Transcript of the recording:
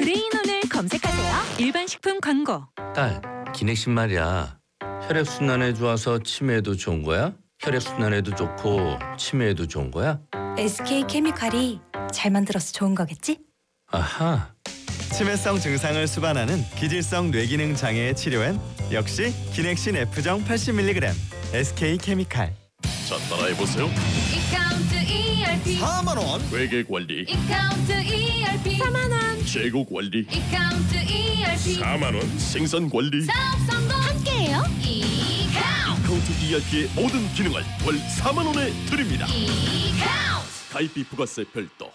그레인온을 검색하세요. 일반 식품 광고. 딸, 기넥신 말이야. 혈액순환에 좋아서 치매에도 좋은 거야? 혈액순환에도 좋고 치매에도 좋은 거야? SK케미칼이 잘 만들어서 좋은 거겠지? 아하. 치매성 증상을 수반하는 기질성 뇌기능 장애의 치료엔 역시 기넥신 F정 80mg SK케미칼. 자, 따라해보세요. 이카운트 ERP 4만 원. 회계 관리, 이카운트 ERP 4만원. 재고 관리, 이카운트 ERP 4만 원. 생산 관리, 사업 성공 함께해요. 이카운트 카운트 ERP의 모든 기능을 월 4만 원에 드립니다. 이카운트 가입비 부가세 별도,